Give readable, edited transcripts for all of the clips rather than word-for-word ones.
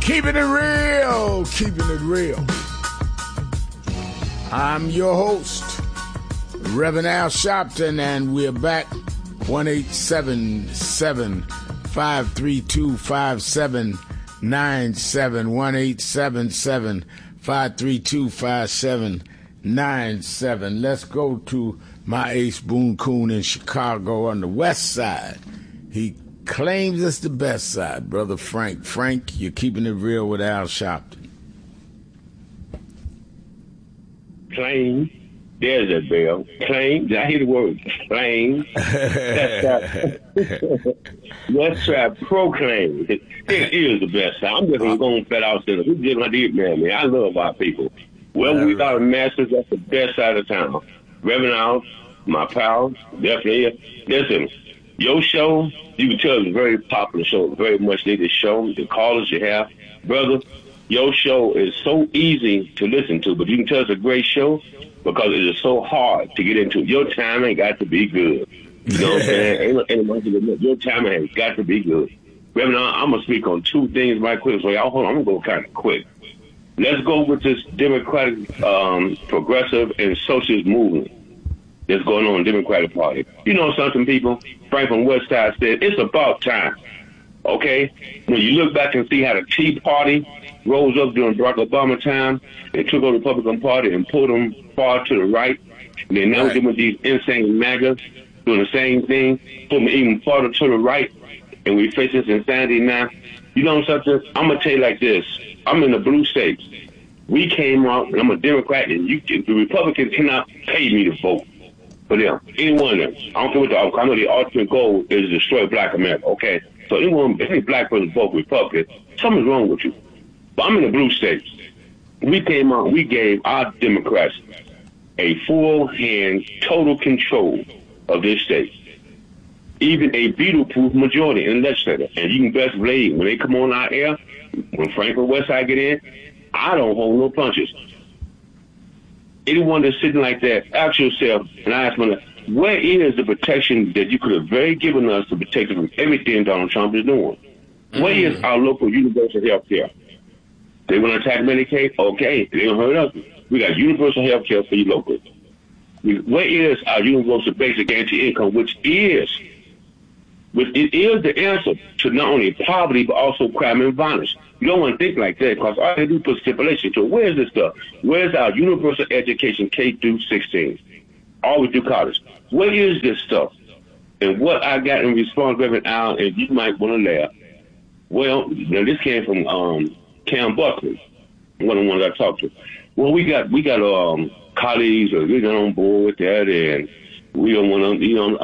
Keeping it real, keeping it real. I'm your host, Reverend Al Sharpton, and we're back. 1-877-532-5797. 1-877-532-5797. Let's go to my ace Boone Coon in Chicago on the west side. He claims it's the best side, Brother Frank. Frank, you're keeping it real with Al Sharpton. Claim. There's a bell. Claim. Did I hear the word claim? Let's try proclaim. It is the best side. I'm just going flat out saying, we just like it, man. I love our people. Well, we are masters. That's the best side of town. Reverend Al, my pal, definitely. Listen, your show, you can tell it's a very popular show, very much needed show. The callers you have, brother, your show is so easy to listen to, but you can tell it's a great show because it is so hard to get into. Your timing got to be good. You know what I'm saying? Your timing has got to be good. Reverend, I'm going to speak on two things right quick. So y'all hold on, I'm going to go kind of quick. Let's go with this Democratic, progressive, and socialist movement that's going on in the Democratic Party. You know something, people? Frank from West Side said, it's about time. Okay? When you look back and see how the Tea Party rose up during Barack Obama time and took over the Republican Party and pulled them far to the right, and then now we're with these insane MAGA doing the same thing, put them even farther to the right, and we face this insanity now. You know something? I'm going to tell you like this. I'm in the blue states. We came out, and I'm a Democrat, and the Republicans cannot pay me to vote for them. Any one of them. I don't care what I know the ultimate goal is to destroy black America, okay? So any black person vote Republican, something's wrong with you. But I'm in the blue states. We came out, we gave our Democrats a full hand, total control of this state. Even a veto-proof majority in the legislature. And you can best believe, when they come on our air, when Franklin Westside get in, I don't hold no punches. Anyone that's sitting like that, ask yourself, and I ask myself, where is the protection that you could have very given us to protect us from everything Donald Trump is doing? Where is our local universal health care? They want to attack Medicaid? Okay, they don't hurt us. We got universal health care for you locals. Where is our universal basic guaranteed income, which it is the answer to not only poverty, but also crime and violence. You don't want to think like that because all they do put stipulation to it. Where's this stuff? Where's our universal education K through 16? All we do college. Where is this stuff? And what I got in response, Reverend Al, and you might want to laugh. Well, now this came from Cam Buckley, one of the ones I talked to. Well, we got colleagues that we got on board with that, and we don't want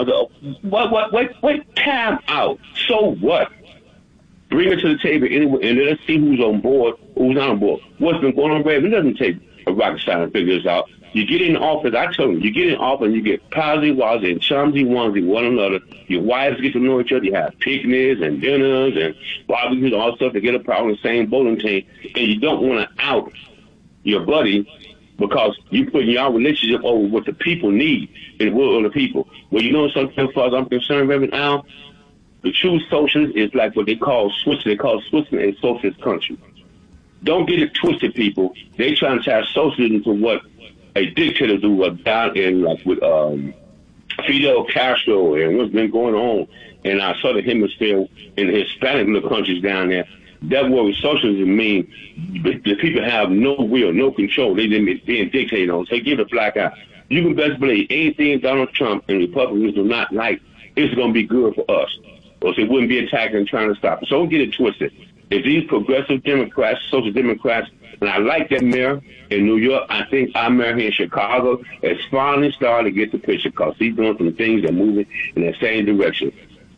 to, wait, time out. So what? Bring it to the table anyway, and let's see who's on board, who's not on board. What's been going on, Rev? It doesn't take a rocket science to figure this out. You get in office, I tell you, you get in office and you get palsy, wazzy, and chumsy onesie one another. Your wives get to know each other. You have picnics and dinners and barbecues and all stuff to get a problem in the same bowling team. And you don't want to out your buddy because you putting your relationship over what the people need and the will of the people. Well, you know something, as far as I'm concerned, Reverend Al, the true socialist is like what they call Switzerland. They call Switzerland a socialist country. Don't get it twisted, people. They trying to tie socialism to what a dictator do down in like with Fidel Castro and what's been going on in our southern hemisphere in the Hispanic little countries down there. That what socialism means. The people have no will, no control. They being dictated on. So give the black eye. You can best believe anything Donald Trump and Republicans do not like, it's going to be good for us. Or so it wouldn't be attacking and trying to stop it. So don't get it twisted. If these progressive Democrats, social Democrats, and I like that mayor in New York, I think our mayor here in Chicago has finally started to get the picture because he's doing some things that are moving in that same direction.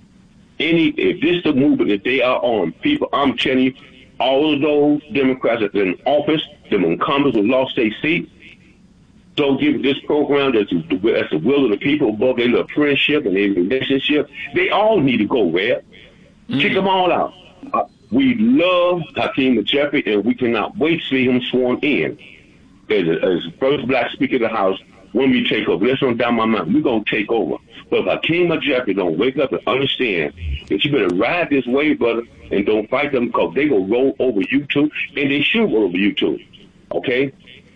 If this is the movement that they are on, people, I'm telling you, all of those Democrats that are in office, them incumbents who lost their seat, don't give this program that's the will of the people above their little friendship and their relationship. They all need to go red. Kick them all out. We love Hakeem Jeffrey, and we cannot wait to see him sworn in as first black speaker of the House when we take over. Let's run down my mind. We're going to take over. But if Hakeem Jeffrey don't wake up and understand that you better ride this wave, brother, and don't fight them because they go roll over you too, and they should roll over you too. Okay?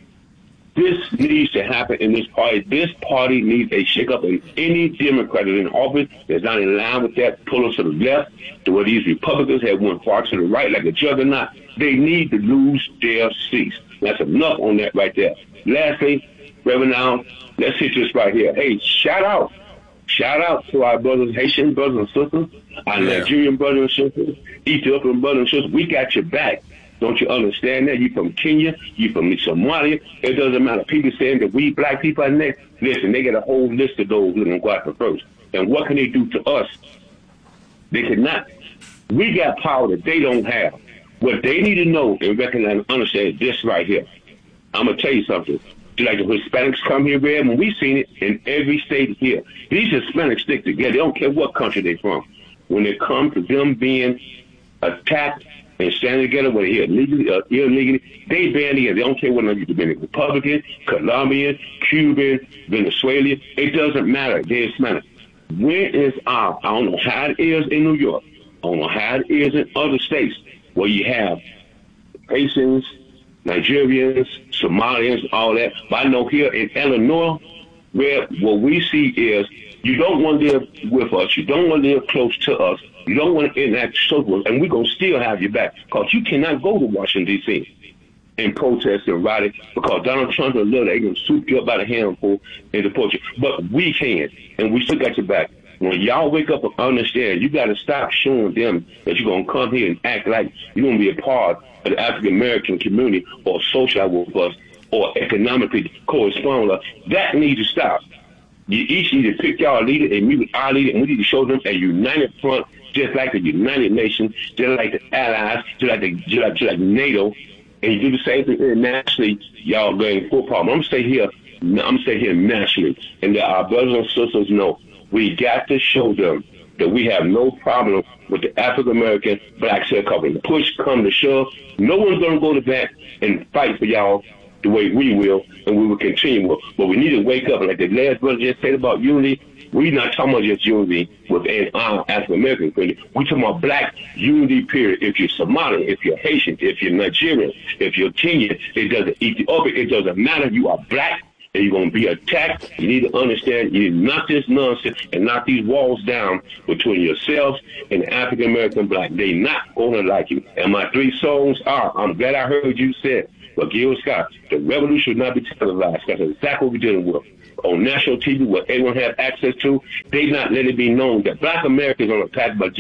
This needs to happen in this party. This party needs a shakeup, and any Democrat in office that's not in line with that, pull us to the left, to where these Republicans have went far to the right like a juggernaut. They need to lose their seats. That's enough on that right there. Lastly, Reverend Al, let's hit this right here. Hey, shout out to our brothers, Haitian brothers and sisters, our Nigerian brothers and sisters, Ethiopian brothers and sisters. We got your back. Don't you understand that? You from Kenya, you from Somalia. It doesn't matter. People saying that we black people are next. Listen, they got a whole list of those who didn't go after first. And what can they do to us? They cannot. We got power that they don't have. What they need to know and recognize and understand is this right here. I'm going to tell you something. Like the Hispanics come here, Red, when we've seen it in every state here. These Hispanics stick together. They don't care what country they're from. When it comes to them being attacked and standing together, whether here legally or illegally, they band together. They don't care whether you're Dominican Republican, Colombian, Cuban, Venezuelan. It doesn't matter. They're Hispanic. Where is I don't know how it is in New York. I don't know how it is in other states where you have Haitians, Nigerians, Somalians, all that. But I know here in Illinois, where what we see is you don't want to live with us. You don't want to live close to us. You don't want to enact socialism, and we're going to still have your back because you cannot go to Washington, D.C. and protest and rally because Donald Trump and Lillard, they're going to swoop you up by the handful and deport you. But we can, and we still got your back. When y'all wake up and understand, you got to stop showing them that you're going to come here and act like you're going to be a part of the African-American community or socialize with us or economically correspond with us. That needs to stop. You each need to pick y'all leader and meet with our leader, and we need to show them a united front, just like the United Nations, just like the Allies, just like NATO, and you do the same thing internationally. Y'all going full problem. I'm gonna stay here nationally, and that our brothers and sisters know we got to show them that we have no problem with the African American black sharecropping. Push come to shove, no one's gonna go to bat and fight for y'all the way we will, and we will continue. But we need to wake up, and like the last brother just said about unity, we're not talking about just unity within our African-American community. We're talking about black unity, period. If you're Somali, if you're Haitian, if you're Nigerian, if you're Kenyan, it doesn't Ethiopian, it doesn't matter. You are black, and you're going to be attacked. You need to understand, you need to knock this nonsense and knock these walls down between yourselves and the African-American black. They're not going to like you. And my 3 songs are, I'm glad I heard you say, but Gil Scott, the revolution should not be televised. That's exactly what we're dealing with. On national TV, where everyone has access to, they not let it be known that black America is under attack by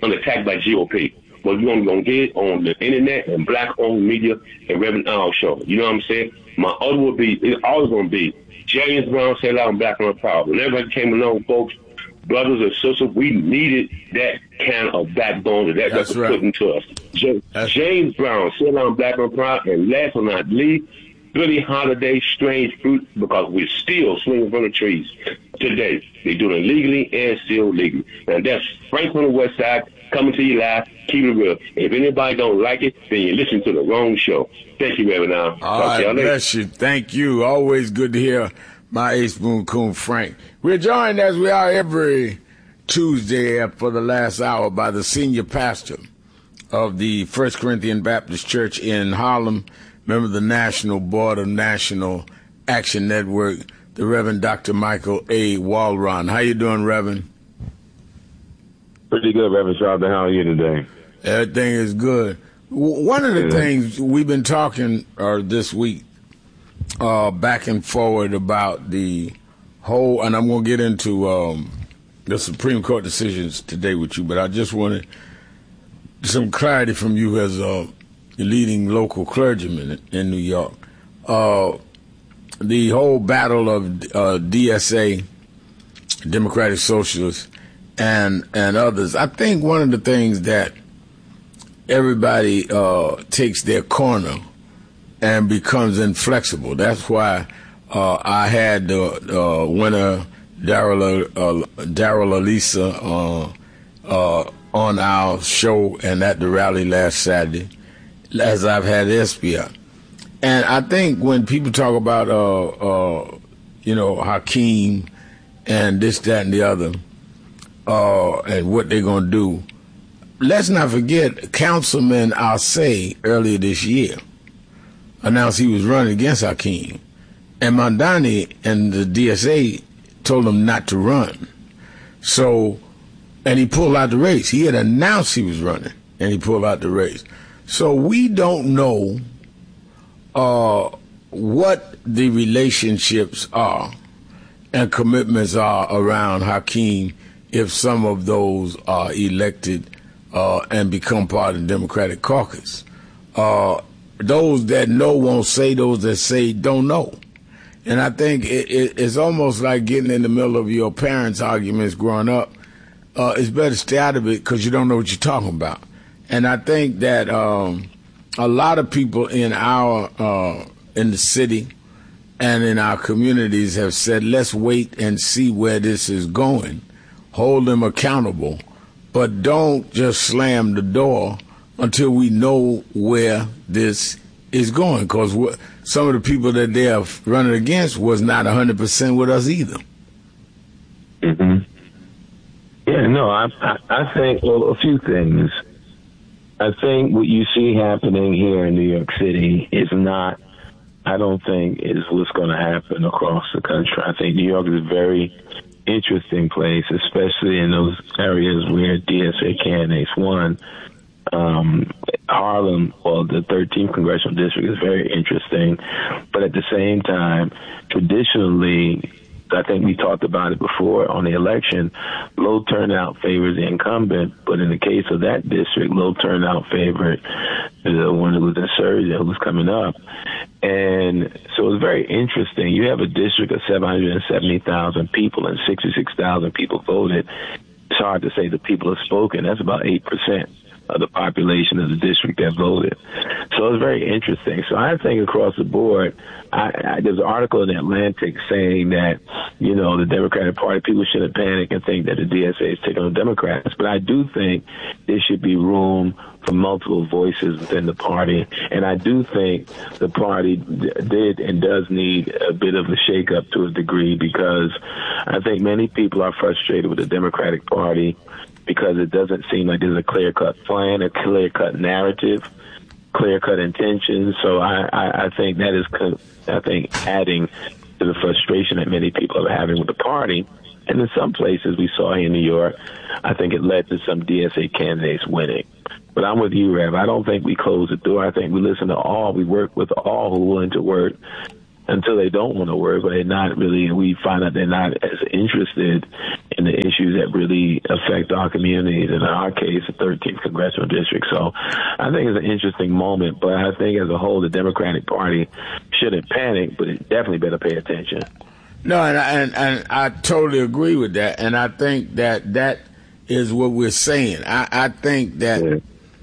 GOP. But we're going to get it on the internet and black-owned media and Reverend Al show. You know what I'm saying? My other would be, it's always going to be, James Brown said out on Black on Power. When everybody came along, folks, brothers and sisters, we needed that kind of backbone that was put into us. James Brown said on Black on Power, and last but not least, Billie Holiday, Strange Fruit, because we're still swinging from the trees today. They do it legally and still legally. And that's Frank from the West Side coming to you live. Keep it real. If anybody don't like it, then you listen to the wrong show. Thank you, Reverend Al. All right, bless you. Thank you. Always good to hear my Ace Boone Coon Frank. We're joined as we are every Tuesday for the last hour by the senior pastor of the First Corinthian Baptist Church in Harlem, member of the National Board of National Action Network, the Reverend Dr. Michael A. Walron. How you doing, Reverend? Pretty good, Reverend Charlton. How are you today? Everything is good. One of the things we've been talking this week, back and forward about the whole, and I'm going to get into the Supreme Court decisions today with you, but I just wanted some clarity from you as a leading local clergyman in New York. The whole battle of DSA, Democratic Socialists, and others. I think one of the things that everybody takes their corner and becomes inflexible. That's why I had the winner, Daryl Elisa, on our show and at the rally last Saturday, as I've had Espia. And I think when people talk about, Hakeem and this, that, and the other, and what they're going to do, let's not forget, Councilman Arce earlier this year announced he was running against Hakeem. And Mondani and the DSA told him not to run. So, and he pulled out the race. He had announced he was running, and he pulled out the race. So we don't know what the relationships are and commitments are around Hakeem if some of those are elected and become part of the Democratic caucus. Those that know won't say, those that say don't know. And I think it's almost like getting in the middle of your parents' arguments growing up. It's better to stay out of it because you don't know what you're talking about. And I think that a lot of people in the city and in our communities have said, let's wait and see where this is going. Hold them accountable, but don't just slam the door until we know where this is going, because some of the people that they are running against was not 100% with us either. Mm-hmm. Yeah, no, I think, well, a few things. I think what you see happening here in New York City is not, I don't think, is what's going to happen across the country. I think New York is a very interesting place, especially in those areas where DSA candidates won. Harlem, well, the 13th congressional district is very interesting, but at the same time, traditionally, I think we talked about it before on the election, low turnout favors the incumbent, but in the case of that district, low turnout favored the one who was insurgent, who was coming up. And so it's very interesting. You have a district of 770,000 people and 66,000 people voted. It's hard to say the people have spoken. That's about 8% of the population of the district that voted. So it's very interesting. So I think across the board, there's an article in the Atlantic saying that, the Democratic Party, people shouldn't panic and think that the DSA is taking on Democrats. But I do think there should be room for multiple voices within the party. And I do think the party did and does need a bit of a shakeup to a degree, because I think many people are frustrated with the Democratic Party because it doesn't seem like there's a clear-cut plan, a clear-cut narrative, clear-cut intentions. So I think that is, adding to the frustration that many people are having with the party. And in some places we saw here in New York, I think it led to some DSA candidates winning. But I'm with you, Rev. I don't think we close the door. I think we listen to all. We work with all who are willing to work until they don't want to work, but they're not really, we find out they're not as interested in the issues that really affect our communities, and in our case, the 13th congressional district. So I think it's an interesting moment, but I think as a whole, the Democratic Party shouldn't panic, but it definitely better pay attention. No, and I totally agree with that, and I think that is what we're saying. I think that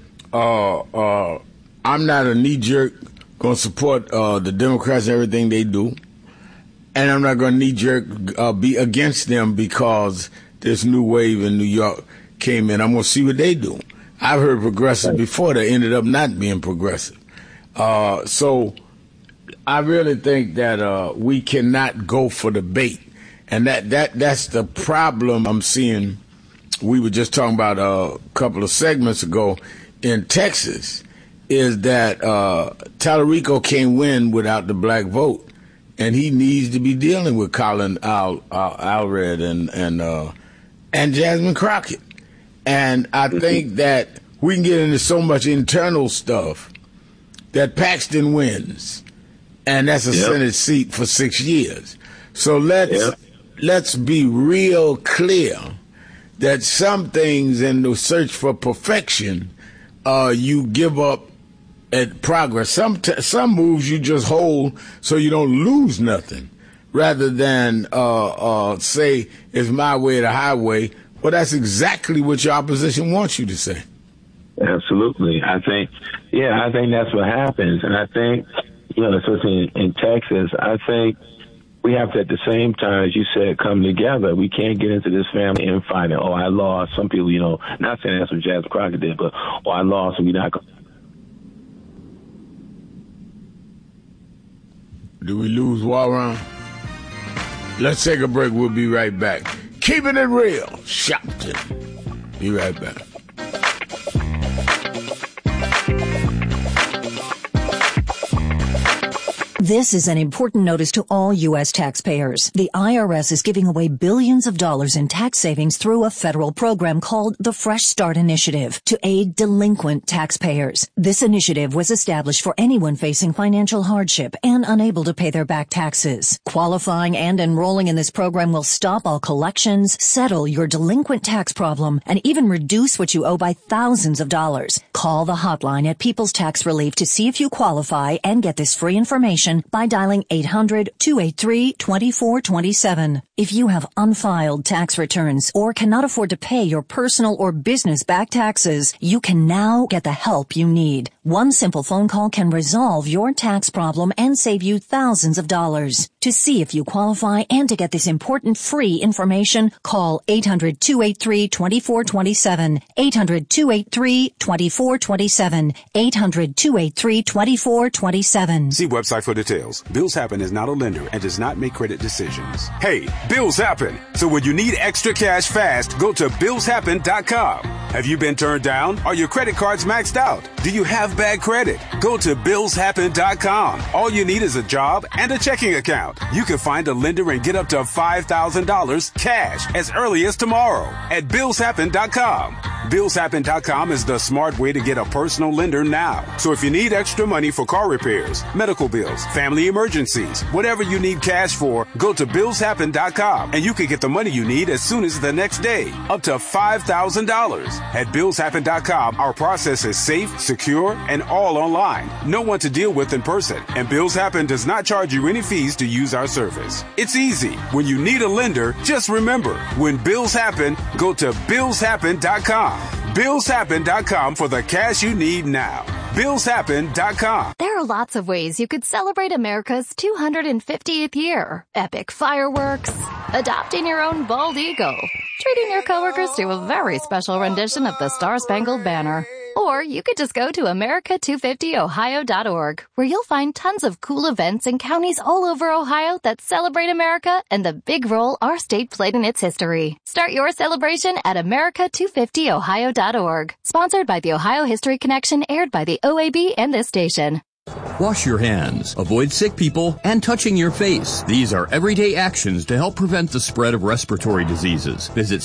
I'm not a knee-jerk going to support the Democrats and everything they do, and I'm not going to knee-jerk be against them because this new wave in New York came in. I'm going to see what they do. I've heard progressive before that ended up not being progressive. So I really think that we cannot go for the bait, and that's the problem I'm seeing. We were just talking about a couple of segments ago in Texas, is that Tallarico can't win without the black vote, and he needs to be dealing with Colin Allred and Jasmine Crockett. And I think that we can get into so much internal stuff that Paxton wins, and that's a Senate seat for 6 years. So let's be real clear that some things in the search for perfection, you give up at progress. Some moves you just hold so you don't lose nothing, rather than say it's my way or the highway. Well, that's exactly what your opposition wants you to say. Absolutely. I think that's what happens. And I think, especially in Texas, I think we have to, at the same time, as you said, come together. We can't get into this family infighting. Oh, I lost. Some people, not saying that's what Jasmine Crockett did, but, I lost, and we're not going. Do we lose Warren? Let's take a break. We'll be right back. Keeping it real. Shopton. Be right back. This is an important notice to all U.S. taxpayers. The IRS is giving away billions of dollars in tax savings through a federal program called the Fresh Start Initiative to aid delinquent taxpayers. This initiative was established for anyone facing financial hardship and unable to pay their back taxes. Qualifying and enrolling in this program will stop all collections, settle your delinquent tax problem, and even reduce what you owe by thousands of dollars. Call the hotline at People's Tax Relief to see if you qualify and get this free information by dialing 800-283-2427. If you have unfiled tax returns or cannot afford to pay your personal or business back taxes, you can now get the help you need. One simple phone call can resolve your tax problem and save you thousands of dollars. To see if you qualify and to get this important free information, call 800-283-2427. 800-283-2427. 800-283-2427. See website for details. Bills Happen is not a lender and does not make credit decisions. Hey, bills happen. So when you need extra cash fast, go to BillsHappen.com. Have you been turned down? Are your credit cards maxed out? Do you have bad credit? Go to BillsHappen.com. All you need is a job and a checking account. You can find a lender and get up to $5,000 cash as early as tomorrow at BillsHappen.com. BillsHappen.com is the smart way to get a personal lender now. So if you need extra money for car repairs, medical bills, family emergencies, whatever you need cash for, go to BillsHappen.com and you can get the money you need as soon as the next day, up to $5,000. At BillsHappen.com, our process is safe, secure, and all online. No one to deal with in person. And Bills Happen does not charge you any fees to use our service. It's easy. When you need a lender, just remember, when bills happen, go to BillsHappen.com. BillsHappen.com for the cash you need now. BillsHappen.com. There are lots of ways you could celebrate America's 250th year. Epic fireworks, adopting your own bald eagle, treating your coworkers to a very special rendition of the Star-Spangled Banner. Or you could just go to America250Ohio.org, where you'll find tons of cool events in counties all over Ohio that celebrate America and the big role our state played in its history. Start your celebration at America250Ohio.org. Sponsored by the Ohio History Connection, aired by the OAB and this station. Wash your hands, avoid sick people, and touching your face. These are everyday actions to help prevent the spread of respiratory diseases. Visit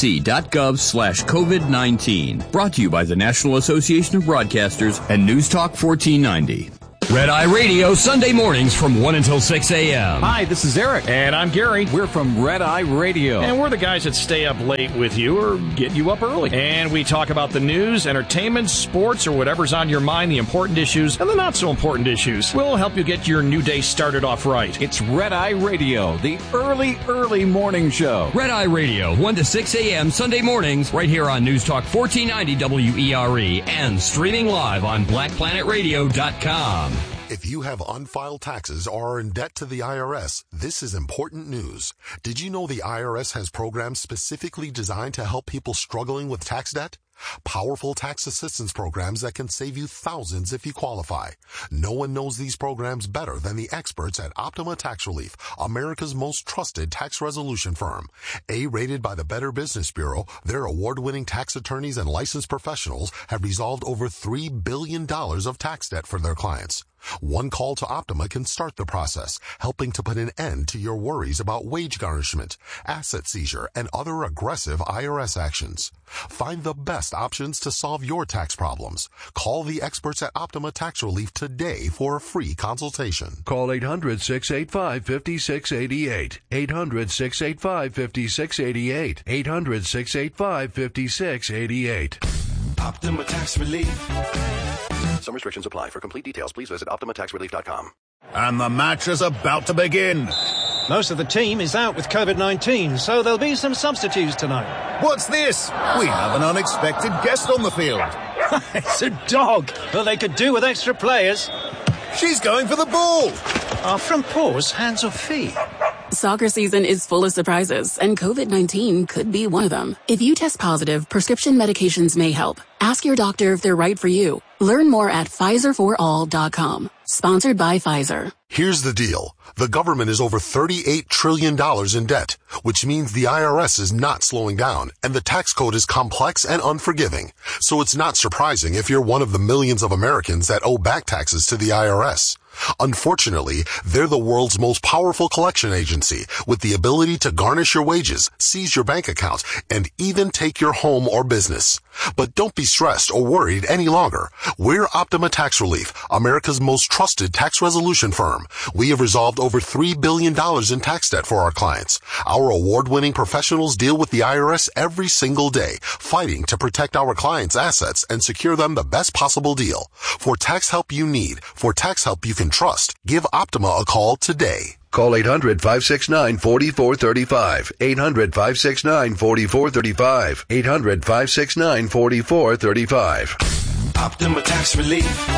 cdc.gov/COVID-19. Brought to you by the National Association of Broadcasters and News Talk 1490. Red Eye Radio, Sunday mornings from 1 until 6 a.m. Hi, this is Eric. And I'm Gary. We're from Red Eye Radio. And we're the guys that stay up late with you or get you up early. And we talk about the news, entertainment, sports, or whatever's on your mind, the important issues and the not so important issues. We'll help you get your new day started off right. It's Red Eye Radio, the early morning show. Red Eye Radio, 1 to 6 a.m. Sunday mornings, right here on News Talk 1490 WERE and streaming live on BlackPlanetRadio.com. If you have unfiled taxes or are in debt to the IRS, this is important news. Did you know the IRS has programs specifically designed to help people struggling with tax debt? Powerful tax assistance programs that can save you thousands if you qualify. No one knows these programs better than the experts at Optima Tax Relief, America's most trusted tax resolution firm. A-rated by the Better Business Bureau, their award-winning tax attorneys and licensed professionals have resolved over $3 billion of tax debt for their clients. One call to Optima can start the process, helping to put an end to your worries about wage garnishment, asset seizure, and other aggressive IRS actions. Find the best options to solve your tax problems. Call the experts at Optima Tax Relief today for a free consultation. Call 800-685-5688. 800-685-5688. 800-685-5688. Optima Tax Relief. Some restrictions apply. For complete details, please visit OptimaTaxRelief.com. And the match is about to begin. Most of the team is out with COVID-19, so there'll be some substitutes tonight. What's this? We have an unexpected guest on the field. It's a dog. Well, they could do with extra players. She's going for the ball. Are front paws hands or feet? Soccer season is full of surprises, and COVID-19 could be one of them. If you test positive, prescription medications may help. Ask your doctor if they're right for you. Learn more at PfizerForAll.com. Sponsored by Pfizer. Here's the deal. The government is over $38 trillion in debt, which means the IRS is not slowing down, and the tax code is complex and unforgiving. So it's not surprising if you're one of the millions of Americans that owe back taxes to the IRS. Unfortunately, they're the world's most powerful collection agency with the ability to garnish your wages, seize your bank account, and even take your home or business. But don't be stressed or worried any longer. We're Optima Tax Relief, America's most trusted tax resolution firm. We have resolved over $3 billion in tax debt for our clients. Our award-winning professionals deal with the IRS every single day, fighting to protect our clients' assets and secure them the best possible deal. For tax help you need, for tax help you can trust, give Optima a call today. Call 800-569-4435. 800-569-4435. 800-569-4435. Optima Tax Relief.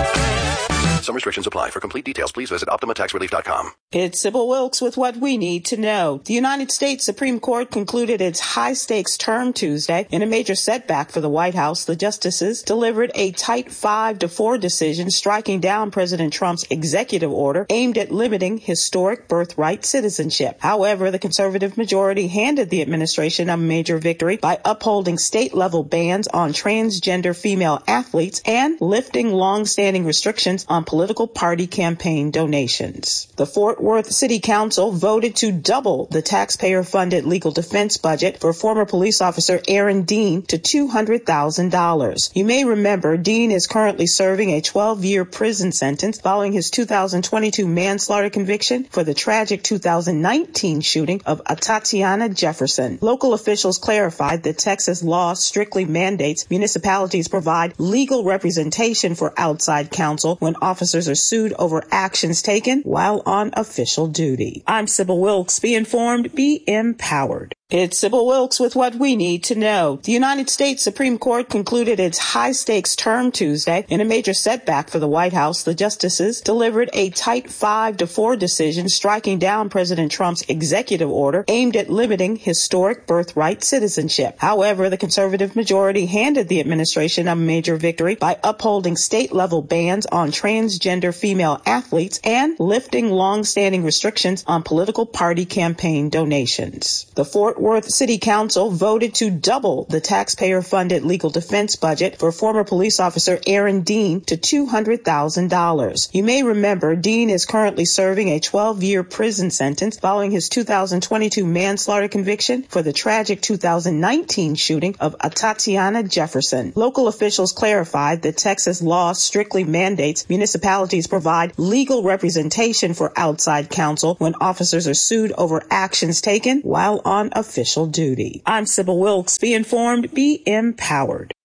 Some restrictions apply. For complete details, please visit OptimaTaxRelief.com. It's Sybil Wilkes with what we need to know. The United States Supreme Court concluded its high-stakes term Tuesday. In a major setback for the White House, the justices delivered a tight 5-4 decision striking down President Trump's executive order aimed at limiting historic birthright citizenship. However, the conservative majority handed the administration a major victory by upholding state-level bans on transgender female athletes and lifting long-standing restrictions on political party campaign donations. The Fort Worth City Council voted to double the taxpayer-funded legal defense budget for former police officer Aaron Dean to $200,000. You may remember Dean is currently serving a 12-year prison sentence following his 2022 manslaughter conviction for the tragic 2019 shooting of Atatiana Jefferson. Local officials clarified that Texas law strictly mandates municipalities provide legal representation for outside counsel when officers are sued over actions taken while on official duty. I'm Sybil Wilkes. Be informed, be empowered. It's Sybil Wilkes with what we need to know. The United States Supreme Court concluded its high-stakes term Tuesday. In a major setback for the White House, the justices delivered a tight 5-4 decision striking down President Trump's executive order aimed at limiting historic birthright citizenship. However, the conservative majority handed the administration a major victory by upholding state-level bans on transgender female athletes and lifting long-standing restrictions on political party campaign donations. The Fort Worth City Council voted to double the taxpayer-funded legal defense budget for former police officer Aaron Dean to $200,000. You may remember Dean is currently serving a 12-year prison sentence following his 2022 manslaughter conviction for the tragic 2019 shooting of Atatiana Jefferson. Local officials clarified that Texas law strictly mandates municipalities provide legal representation for outside counsel when officers are sued over actions taken while on official duty. I'm Sybil Wilkes. Be informed, be empowered.